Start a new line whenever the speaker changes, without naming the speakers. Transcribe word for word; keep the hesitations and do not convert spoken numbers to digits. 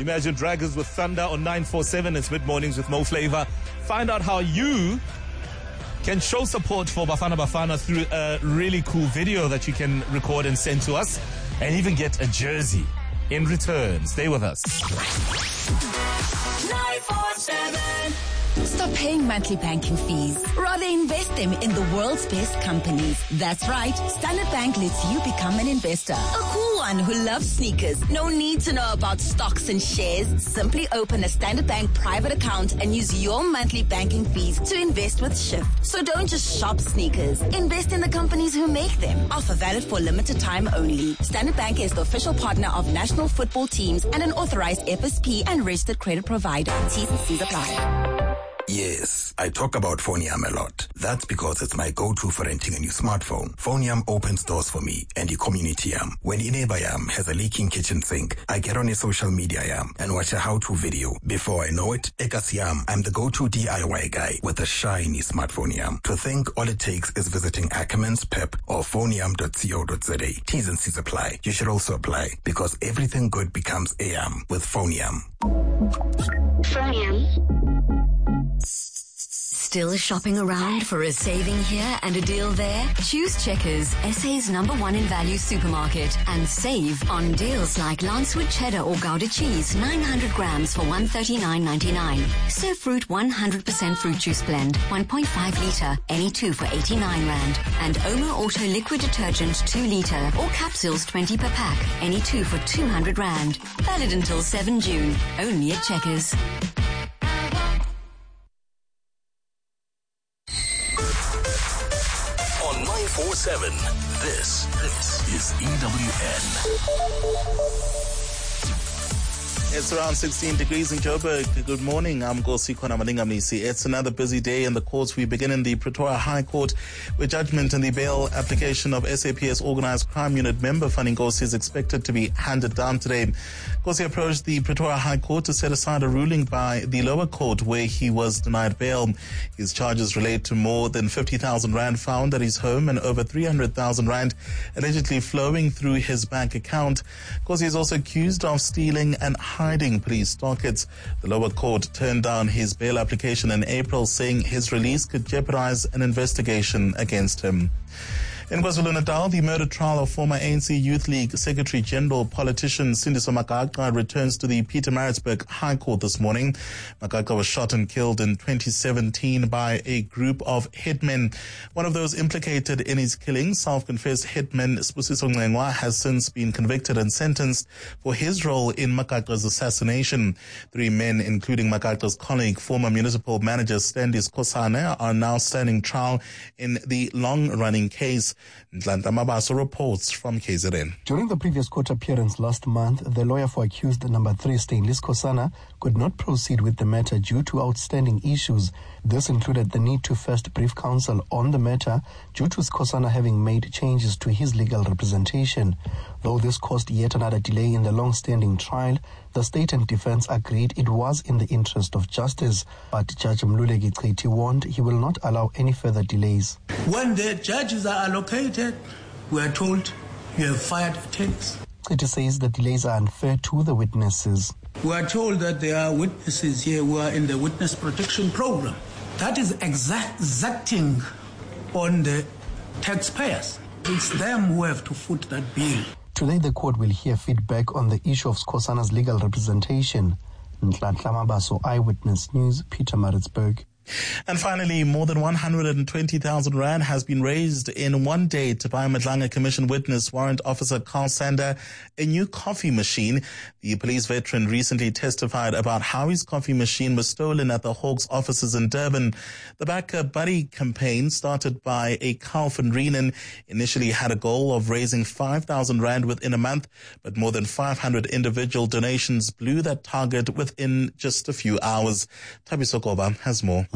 Imagine Dragons with Thunder on nine forty-seven. It's mid-mornings with Mo Flavor. Find out how you can show support for Bafana Bafana through a really cool video that you can record and send to us, and even get a jersey in return. Stay with us.
nine four seven. Stop paying monthly banking fees. Rather invest them in the world's best companies. That's right. Standard Bank lets you become an investor. A cool one who loves sneakers. No need to know about stocks and shares. Simply open a Standard Bank private account and use your monthly banking fees to invest with Shift. So don't just shop sneakers. Invest in the companies who make them. Offer valid for limited time only. Standard Bank is the official partner of national football teams and an authorized F S P and registered credit provider. T's and C's apply.
Yes, I talk about Phonium a lot. That's because it's my go-to for renting a new smartphone. Phonium opens doors for me and the community yam. When a neighbor yam has a leaking kitchen sink, I get on a social media yam and watch a how-to video. Before I know it, Ekas yam, I'm the go-to D I Y guy with a shiny smartphone yam. To think all it takes is visiting Ackermans, Pep, or phonium dot co dot za. T's and C's apply. You should also apply because everything good becomes a yam with Phonium.
Phonium. Still shopping around for a saving here and a deal there? Choose Checkers, S A's number one in value supermarket, and save on deals like Lancewood cheddar or Gouda cheese, nine hundred grams for one thirty-nine ninety-nine. Surf Fruit one hundred percent fruit juice blend, one point five litre, any two for eighty-nine rand. And Omo Auto liquid detergent two litre or capsules twenty per pack, any two for two hundred rand. Valid until seventh June. Only at Checkers.
nine four seven. This, this is E W N.
It's around sixteen degrees in Joburg. Good morning. I'm Nkosi Malingamnisi. It's another busy day in the courts. We begin in the Pretoria High Court, where judgment in the bail application of S A P S Organised Crime Unit member Fanny Nkosi is expected to be handed down today. Nkosi approached the Pretoria High Court to set aside a ruling by the lower court where he was denied bail. His charges relate to more than fifty thousand rand found at his home and over three hundred thousand rand allegedly flowing through his bank account. Nkosi is also accused of stealing and hiding police dockets. The lower court turned down his bail application in April, saying his release could jeopardize an investigation against him. In KwaZulu-Natal, the murder trial of former A N C Youth League Secretary General politician Sindiso Magaqa returns to the Pietermaritzburg High Court this morning. Magaqa was shot and killed in twenty seventeen by a group of hitmen. One of those implicated in his killing, self-confessed hitman Spusiso Ngengwa, has since been convicted and sentenced for his role in Magaqa's assassination. Three men, including Magaqa's colleague, former municipal manager Standis Kosane, are now standing trial in the long-running case. Nhlanhla Mabaso reports from K Z N.
During the previous court appearance last month, the lawyer for accused number three, Stainless Kosana, could not proceed with the matter due to outstanding issues. This included the need to first brief counsel on the matter due to Kosana having made changes to his legal representation. Though this caused yet another delay in the long-standing trial, the state and defense agreed it was in the interest of justice. But Judge Mluleki Chiti warned he will not allow any further delays.
When the judges are allocated, we are told you have fired attorneys.
Chiti says the delays are unfair to the witnesses.
We are told that there are witnesses here who are in the witness protection program. That is exact, exacting on the taxpayers. It's them who have to foot that bill.
Today, the court will hear feedback on the issue of Skosana's legal representation. Nhlanhla Mabaso, Eyewitness News, Pietermaritzburg.
And finally, more than one hundred twenty thousand rand has been raised in one day to buy Madlanga Commission witness Warrant Officer Carl Sander a new coffee machine. The police veteran recently testified about how his coffee machine was stolen at the Hawks offices in Durban. The Back a Buddy campaign, started by a Carl van Reenen, initially had a goal of raising five thousand rand within a month, but more than five hundred individual donations blew that target within just a few hours. Tabi Sokoba has more.